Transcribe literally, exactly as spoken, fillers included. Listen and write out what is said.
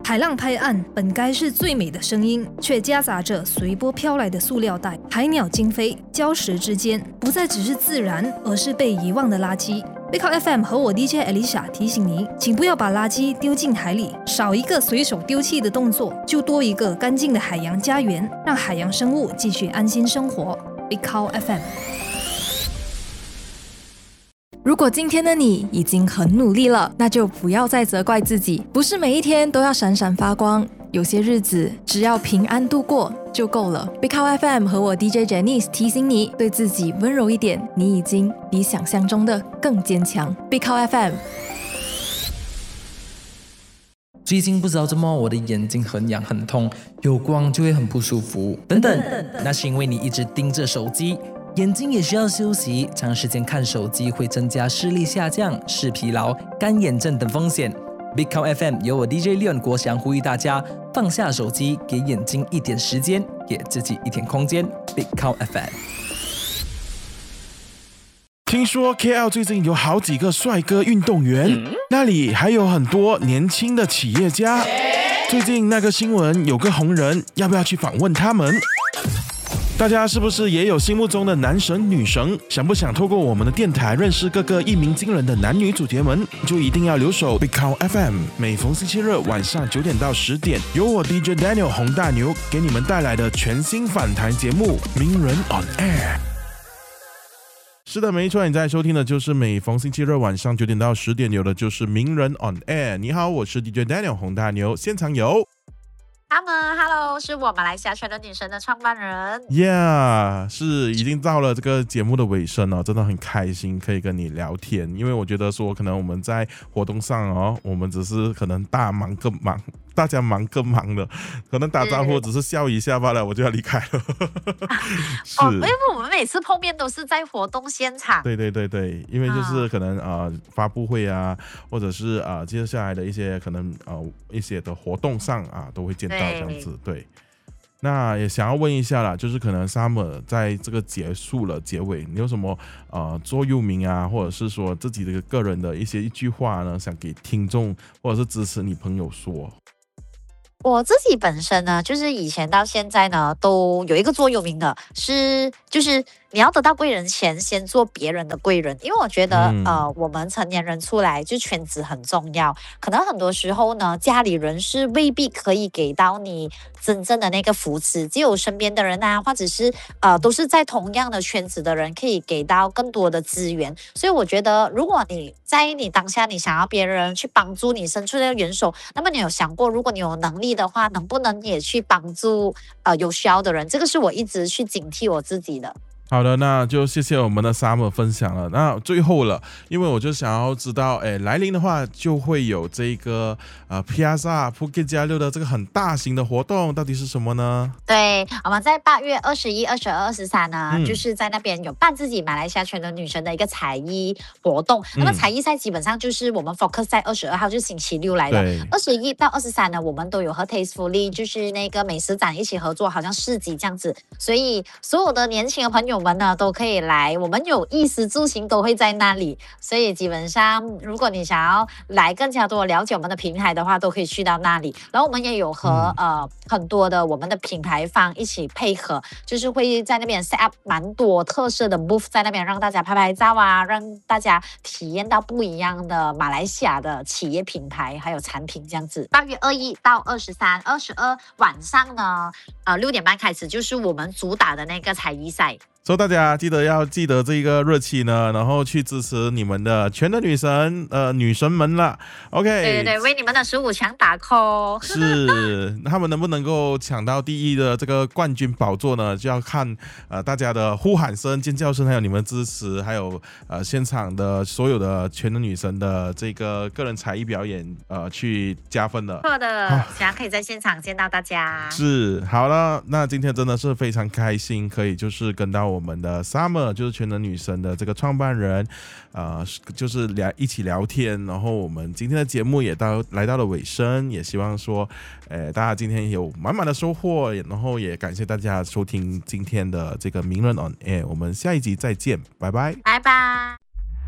海浪拍岸本该是最美的声音，却夹杂着随波飘来的塑料袋、海鸟惊飞，礁石之间不再只是自然，而是被遗忘的垃圾。背靠 F M 和我 D J Alicia 提醒你，请不要把垃圾丢进海里，少一个随手丢弃的动作，就多一个干净的海洋家园，让海洋生物继续安心生活。背靠 F M。 如果今天的你已经很努力了，那就不要再责怪自己，不是每一天都要闪闪发光，有些日子只要平安度过就够了。Big Cow F M 和我 D J Janice 提醒你，对自己温柔一点，你已经比想象中的更坚强。Big Cow F M。 最近不知道怎么我的眼睛很痒很痛，有光就会很不舒服等等，那是因为你一直盯着手机，眼睛也需要休息，长时间看手机会增加视力下降、视疲劳、干眼症等风险。Big Cow F M 由我 D J Leon 国祥呼吁大家放下手机，给眼睛一点时间，给自己一点空间。Big Cow F M。 听说 K L 最近有好几个帅哥运动员，嗯、那里还有很多年轻的企业家。最近那个新闻有个红人，要不要去访问他们？大家是不是也有心目中的男神女神？想不想透过我们的电台认识各个一鸣惊人的男女主角们？就一定要留守 Big Cow F M， 每逢星期日晚上九点到十点，由我 D J Daniel 洪大牛给你们带来的全新访谈节目《名人 on Air》。是的，没错，你在收听的就是每逢星期日晚上九点到十点有的就是《名人 on Air》。你好，我是 D J Daniel 洪大牛，现场有。 他们 Hello， 是我马来西亚全能女神的创办人。 Yeah， 是已经到了这个节目的尾声了，真的很开心可以跟你聊天，因为我觉得说可能我们在活动上哦，我们只是可能大忙更忙，大家忙更忙的，可能打招呼只是笑一下罢了，我就要离开了。是哦，因为我们每次碰面都是在活动现场。 对对对对，因为就是可能啊、呃、发布会啊，或者是啊、呃、接下来的一些可能啊、呃、一些的活动上啊都会见到这样子。对，那也想要问一下啦，就是可能 Summer 在这个结束了结尾，你有什么呃座右铭啊，或者是说自己的个人的一些一句话呢，想给听众或者是支持你朋友说？ 我自己本身呢，就是以前到现在呢，都有一个座右铭的，是就是你要得到贵人前，先做别人的贵人。因为我觉得，嗯、呃，我们成年人出来就圈子很重要，可能很多时候呢，家里人是未必可以给到你真正的那个扶持，只有身边的人啊，或者是呃，都是在同样的圈子的人，可以给到更多的资源。所以我觉得，如果你在你当下，你想要别人去帮助你伸出那个援手，那么你有想过，如果你有能力的话，能不能也去帮助呃有需要的人？这个是我一直去警惕我自己的。 好的，那就谢谢我们的 Summer 分享了。那最后了，因为我就想要知道，哎，来临的话就会有这个呃 Piazza Phuket 加六的这个很大型的活动，到底是什么呢？ 对，我们在八月二十一、二十二、二十三呢， 嗯、 就是在那边有办自己马来西亚全能女神的一个才艺活动。嗯、那么才艺赛基本上就是我们 focus 在二十二号，就是星期六来的。二十一到二十三呢，我们都有和 Tastefully 就是那个美食展一起合作，好像市集这样子。所以所有的年轻的朋友们呢都可以来，我们有衣食住行都会在那里，所以基本上如果你想要来更加多了解我们的平台的话，都可以去到那里。然后我们也有和、嗯、呃很多的我们的品牌方一起配合，就是会在那边 set up 蛮多特色的 booth 在那边，让大家拍拍照啊，让大家体验到不一样的马来西亚的企业品牌还有产品这样子。八月二十一到二十三、二十二晚上呢，呃六点半开始，就是我们主打的那个才艺赛。 所以大家记得要记得这个日期呢，然后去支持你们的全能女神呃女神们了。 OK， 对对对，为你们的十五强打 call。 是他们能不能够抢到第一的这个冠军宝座呢，就要看呃大家的呼喊声、尖叫声，还有你们支持，还有呃现场的所有的全能女神的这个个人才艺表演呃去加分的。 错的，想要可以在现场见到大家。 是，好了，那今天真的是非常开心，可以就是跟到我们的 Summer 就是全能女神的这个创办人，呃，就是聊一起聊天，然后我们今天的节目也到来到了尾声，也希望说，呃，大家今天有满满的收获，然后也感谢大家收听今天的这个名人 on air， 我们下一集再见，拜拜， 拜拜。